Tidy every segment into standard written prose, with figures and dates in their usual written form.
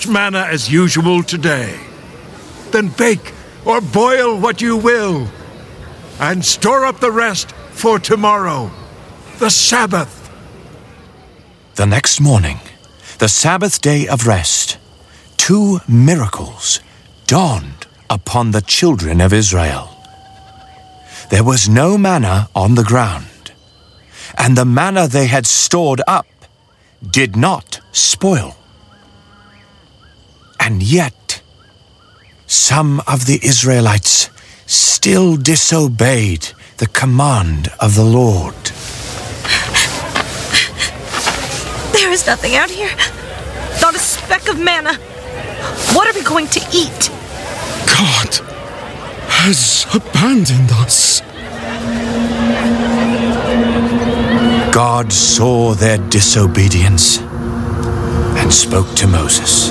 just manna as usual today. Then bake or boil what you will, and store up the rest for tomorrow, the Sabbath. The next morning, the Sabbath day of rest, 2 miracles dawned upon the children of Israel. There was no manna on the ground, and the manna they had stored up did not spoil. And yet, some of the Israelites still disobeyed the command of the Lord. There is nothing out here. Not a speck of manna. What are we going to eat? God has abandoned us. God saw their disobedience and spoke to Moses.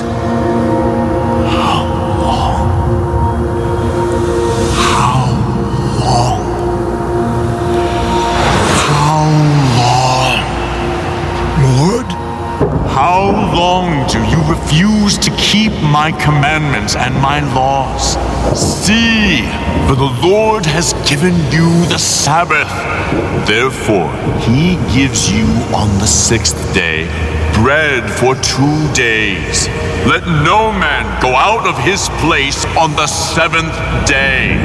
How long do you refuse to keep my commandments and my laws? See, for the Lord has given you the Sabbath. Therefore, he gives you on the 6th day bread for 2 days. Let no man go out of his place on the 7th day.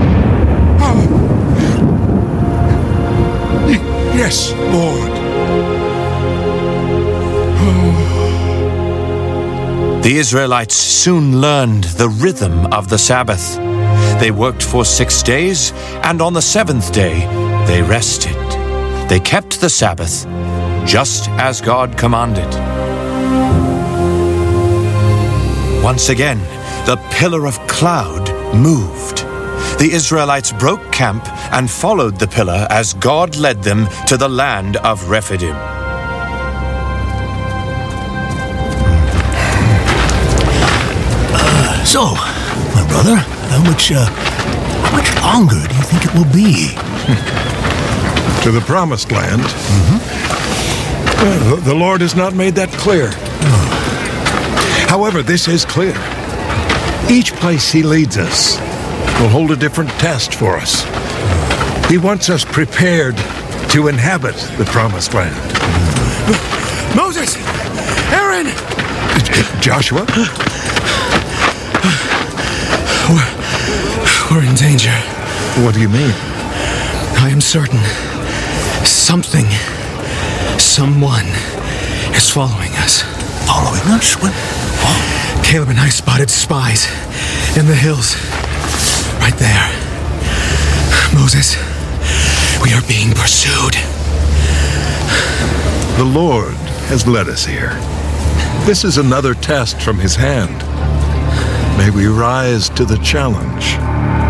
Yes, Lord. The Israelites soon learned the rhythm of the Sabbath. They worked for 6 days, and on the 7th day, they rested. They kept the Sabbath, just as God commanded. Once again, the pillar of cloud moved. The Israelites broke camp and followed the pillar as God led them to the land of Rephidim. So, my brother, how much longer do you think it will be? To the promised land? Well, the Lord has not made that clear. However, this is clear. Each place he leads us will hold a different test for us. He wants us prepared to inhabit the promised land. Moses! Aaron! Joshua? We're in danger. What do you mean? I am certain something, someone is following us. Following us? What? Caleb and I spotted spies in the hills. Right there. Moses, we are being pursued. The Lord has led us here. This is another test from his hand. May we rise to the challenge.